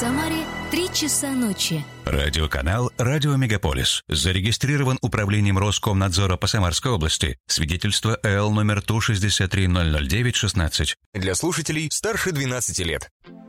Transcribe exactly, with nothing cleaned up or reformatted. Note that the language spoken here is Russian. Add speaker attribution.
Speaker 1: Самаре три часа ночи.
Speaker 2: Радиоканал «Радио Мегаполис». Зарегистрирован Управлением Роскомнадзора по Самарской области. Свидетельство эл номер Ту шестьдесят три ноль ноль девять шестнадцать.
Speaker 3: Для слушателей старше двенадцати лет.